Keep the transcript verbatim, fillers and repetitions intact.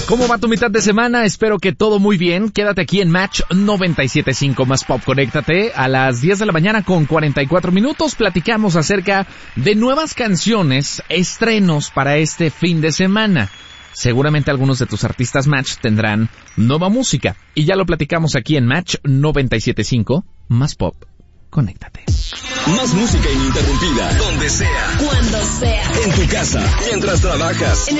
¿Cómo va tu mitad de semana? Espero que todo muy bien. Quédate aquí en Match noventa y siete punto cinco más Pop. Conéctate a las diez de la mañana con cuarenta y cuatro minutos. Platicamos acerca de nuevas canciones, estrenos para este fin de semana. Seguramente algunos de tus artistas Match tendrán nueva música. Y ya lo platicamos aquí en Match noventa y siete punto cinco más Pop. Conéctate. Más música ininterrumpida. Donde sea. Cuando sea. En tu casa. Mientras trabajas.